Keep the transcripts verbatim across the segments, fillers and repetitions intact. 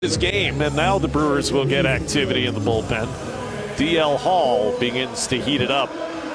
His game, and now the Brewers will get activity in the bullpen. D L Hall begins to heat it up.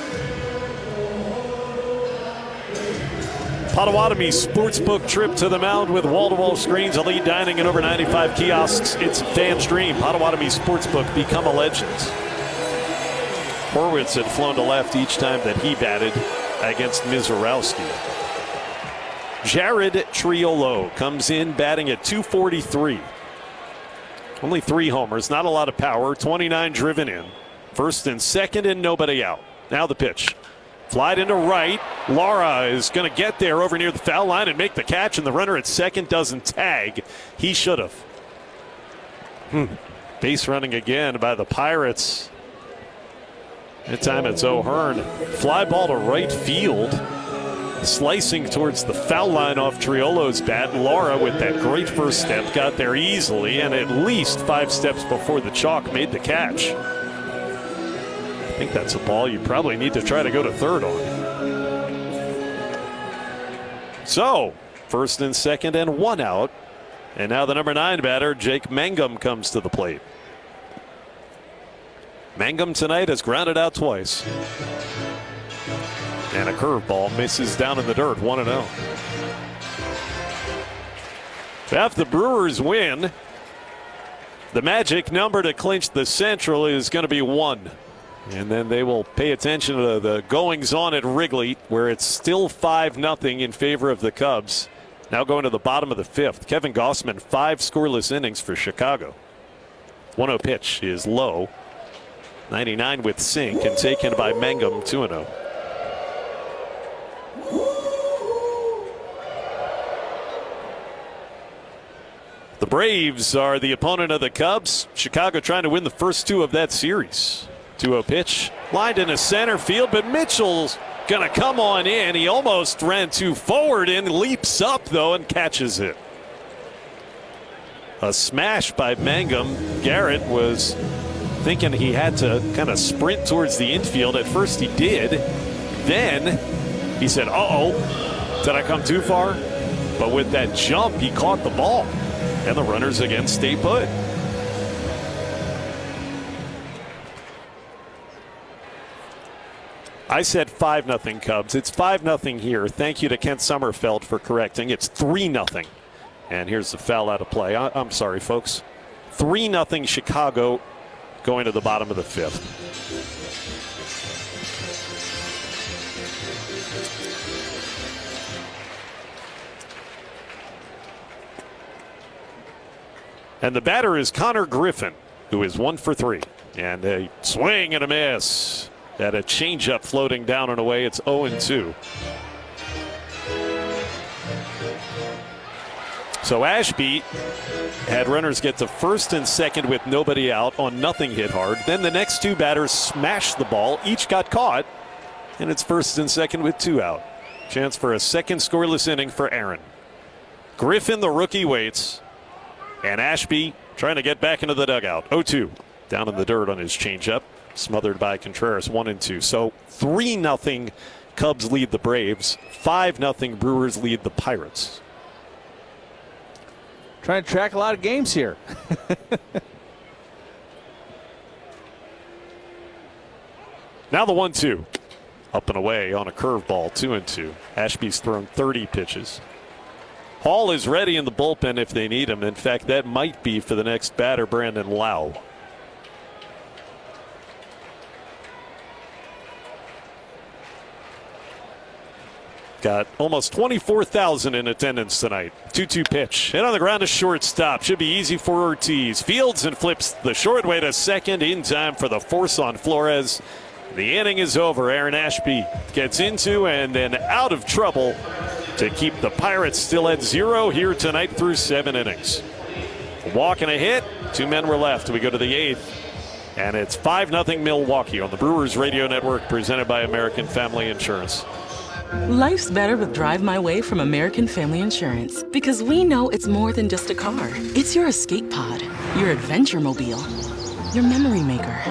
Potawatomi Sportsbook trip to the mound with wall-to-wall screens, elite dining, and over ninety-five kiosks. It's fans' dream. Potawatomi Sportsbook, become a legend. Horwitz had flown to left each time that he batted against Mizorowski. Jared Triolo comes in batting at two forty-three. Only three homers, not a lot of power, twenty-nine driven in. First and second and nobody out. Now the pitch. Flied into right. Lara is going to get there over near the foul line and make the catch, and the runner at second doesn't tag. He should have. Hmm. Base running again by the Pirates. That time it's O'Hearn. Fly ball to right field. Slicing towards the foul line off Triolo's bat. Lara with that great first step got there easily, and at least five steps before the chalk made the catch. I think that's a ball you probably need to try to go to third on. So, first and second and one out. And now the number nine batter, Jake Mangum, comes to the plate. Mangum tonight has grounded out twice. And a curveball misses down in the dirt, one and oh. If the Brewers win, the magic number to clinch the Central is going to be one. And then they will pay attention to the goings-on at Wrigley, where it's still five nothing in favor of the Cubs. Now going to the bottom of the fifth. Kevin Gausman, five scoreless innings for Chicago. one oh pitch is low. ninety-nine with sink and taken by Mangum, two and oh. The Braves are the opponent of the Cubs. Chicago trying to win the first two of that series. two oh pitch. Lined into center field, but Mitchell's going to come on in. He almost ran too forward and leaps up, though, and catches it. A smash by Mangum. Garrett was thinking he had to kind of sprint towards the infield. At first he did. Then he said, uh-oh, did I come too far? But with that jump, he caught the ball. And the runners again stay put. I said five nothing Cubs. It's five nothing here. Thank you to Kent Sommerfeld for correcting. It's three nothing. And here's the foul out of play. I, I'm sorry, folks. three nothing Chicago going to the bottom of the fifth. And the batter is Connor Griffin, who is one for three. And a swing and a miss. At a changeup floating down and away. It's oh and two. So Ashby had runners get to first and second with nobody out on nothing hit hard. Then the next two batters smashed the ball. Each got caught. And it's first and second with two out. Chance for a second scoreless inning for Aaron. Griffin, the rookie, waits. And Ashby trying to get back into the dugout. oh two. Down in the dirt on his changeup. Smothered by Contreras, one and two. So three nothing Cubs lead the Braves. five nothing Brewers lead the Pirates. Trying to track a lot of games here. Now the one two. Up and away on a curveball, two and two. Ashby's thrown thirty pitches. Hall is ready in the bullpen if they need him. In fact, that might be for the next batter, Brandon Lau. Got almost twenty-four thousand in attendance tonight. two two pitch. Hit on the ground to shortstop. Should be easy for Ortiz. Fields and flips the short way to second in time for the force on Flores. The inning is over. Aaron Ashby gets into and then out of trouble to keep the Pirates still at zero here tonight through seven innings. A walk and a hit. Two men were left. We go to the eighth. And it's five nothing Milwaukee on the Brewers Radio Network, presented by American Family Insurance. Life's better with Drive My Way from American Family Insurance, because we know it's more than just a car. It's your escape pod, your adventure mobile, your memory maker.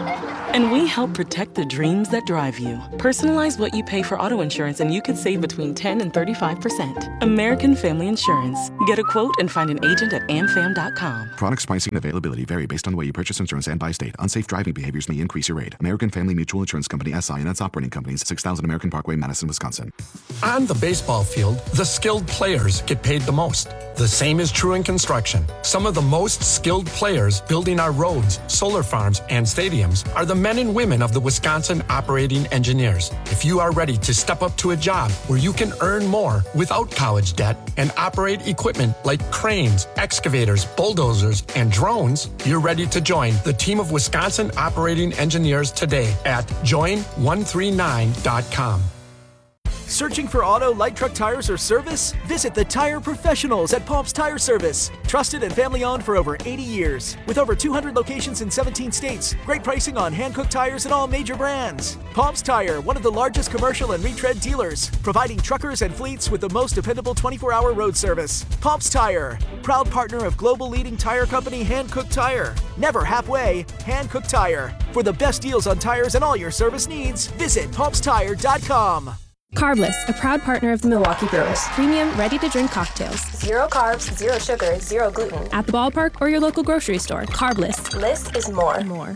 And we help protect the dreams that drive you. Personalize what you pay for auto insurance and you could save between ten and thirty-five percent. American Family Insurance. Get a quote and find an agent at a m fam dot com. Products, pricing, and availability vary based on the way you purchase insurance and by state. Unsafe driving behaviors may increase your rate. American Family Mutual Insurance Company, S I and its operating companies, six thousand American Parkway, Madison, Wisconsin. On the baseball field, the skilled players get paid the most. The same is true in construction. Some of the most skilled players building our roads, solar farms, and stadiums are the men and women of the Wisconsin Operating Engineers. If you are ready to step up to a job where you can earn more without college debt and operate equipment like cranes, excavators, bulldozers, and drones, you're ready to join the team of Wisconsin Operating Engineers today at join one three nine dot com. Searching for auto, light truck tires, or service? Visit the tire professionals at Paul's Tire Service. Trusted and family owned for over eighty years. With over two hundred locations in seventeen states, great pricing on hand-cooked tires and all major brands. Paul's Tire, one of the largest commercial and retread dealers, providing truckers and fleets with the most dependable twenty-four hour road service. Paul's Tire, proud partner of global leading tire company Hankook Tire. Never halfway, Hankook Tire. For the best deals on tires and all your service needs, visit Paul's Tire dot com. Carbless, a proud partner of the Milwaukee Brewers. Premium, ready-to-drink cocktails. Zero carbs, zero sugar, zero gluten. At the ballpark or your local grocery store. Carbless. Less is more. More.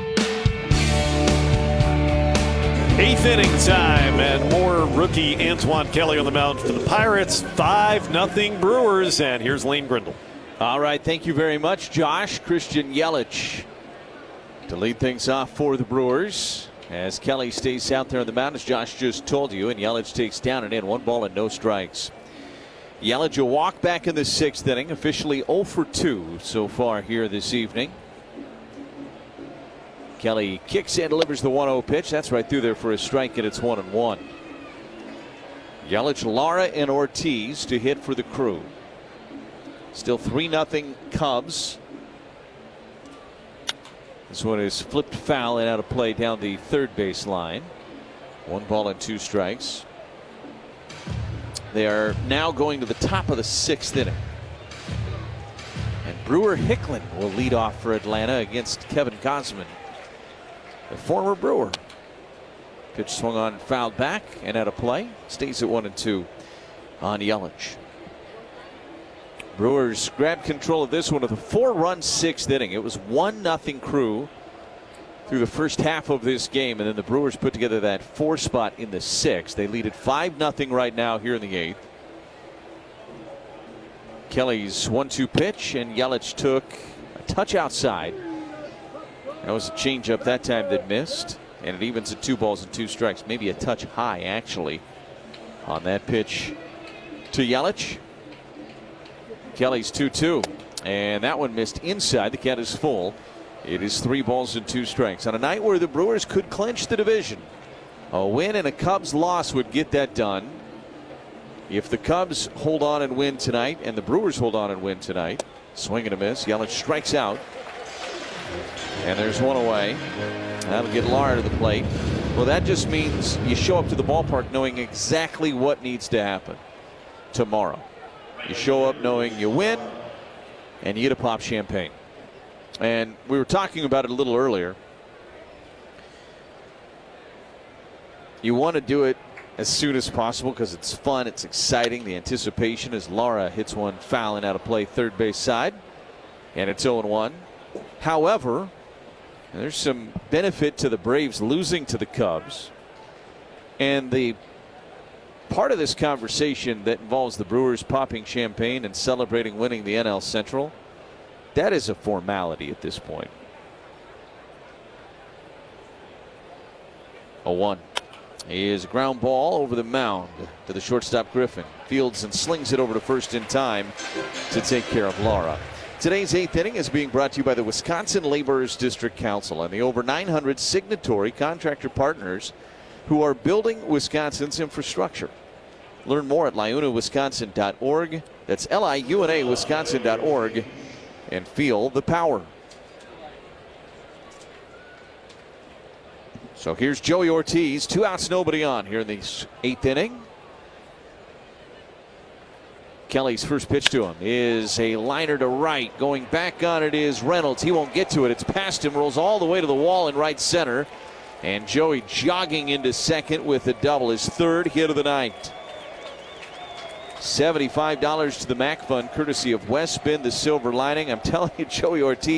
Eighth inning time, and more rookie Antoine Kelly on the mound for the Pirates. five nothing Brewers, and here's Lane Grindle. All right, thank you very much, Josh. Christian Yelich to lead things off for the Brewers. As Kelly stays out there on the mound, as Josh just told you, and Yelich takes down and in, one ball and no strikes. Yelich a walk back in the sixth inning, officially oh for two so far here this evening. Kelly kicks and delivers the one oh pitch. That's right through there for a strike, and it's one and one. Yelich, Lara, and Ortiz to hit for the Crew. Still three nothing Cubs. This one is flipped foul and out of play down the third base line. One ball and two strikes. They are now going to the top of the sixth inning. And Brewer Hicklin will lead off for Atlanta against Kevin Gausman, the former Brewer. Pitch swung on, fouled back and out of play. Stays at one and two on Yelich. Brewers grabbed control of this one with a four-run sixth inning. It was one nothing Crew through the first half of this game, and then the Brewers put together that four spot in the sixth. They lead at five nothing right now here in the eighth. Kelly's one two pitch, and Yelich took a touch outside. That was a changeup that time that missed, and it evens at two balls and two strikes. Maybe a touch high, actually, on that pitch to Yelich. Kelly's two two, and that one missed inside. The count is full. It is three balls and two strikes on a night where the Brewers could clinch the division. A win and a Cubs loss would get that done. If the Cubs hold on and win tonight, and the Brewers hold on and win tonight, swing and a miss. Yelich strikes out, and there's one away. That'll get Lara to the plate. Well, that just means you show up to the ballpark knowing exactly what needs to happen tomorrow. You show up knowing you win, and you get to pop champagne. And we were talking about it a little earlier. You want to do it as soon as possible because it's fun, it's exciting. The anticipation as Lara hits one foul and out of play third base side, and it's oh and one. However, there's some benefit to the Braves losing to the Cubs, and the part of this conversation that involves the Brewers popping champagne and celebrating winning the N L Central, that is a formality at this point. oh one is a ground ball over the mound to the shortstop Griffin. Fields and slings it over to first in time to take care of Lara. Today's eighth inning is being brought to you by the Wisconsin Laborers District Council and the over nine hundred signatory contractor partners who are building Wisconsin's infrastructure. Learn more at liuna wisconsin dot org. That's L I U N A Wisconsin dot org, and feel the power. So here's Joey Ortiz, two outs, nobody on here in the eighth inning. Kelly's first pitch to him is a liner to right. Going back on it is Reynolds. He won't get to it. It's past him, rolls all the way to the wall in right center. And Joey jogging into second with a double, his third hit of the night. seventy-five dollars to the Mac Fund, courtesy of West Bend, the Silver Lining. I'm telling you, Joey Ortiz